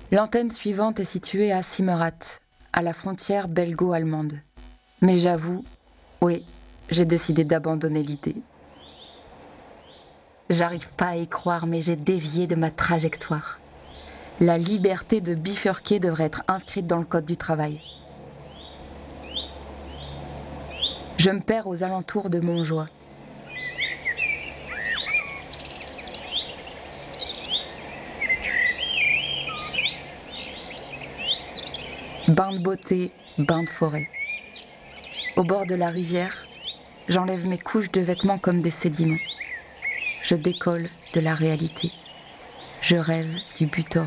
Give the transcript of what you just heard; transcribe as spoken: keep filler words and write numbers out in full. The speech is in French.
L'antenne suivante est située à Simmerath, à la frontière belgo-allemande. Mais j'avoue, oui, j'ai décidé d'abandonner l'idée. J'arrive pas à y croire, mais j'ai dévié de ma trajectoire. La liberté de bifurquer devrait être inscrite dans le code du travail. Je me perds aux alentours de Montjoie. Bain de beauté, bain de forêt. Au bord de la rivière, j'enlève mes couches de vêtements comme des sédiments. Je décolle de la réalité. Je rêve du Butor.